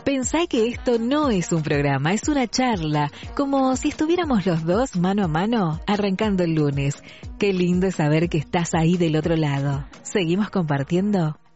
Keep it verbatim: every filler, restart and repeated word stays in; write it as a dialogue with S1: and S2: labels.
S1: Pensá que esto no es un programa, es una charla, como si estuviéramos los dos mano a mano arrancando el lunes. Qué lindo es saber que estás ahí del otro lado. ¿Seguimos compartiendo?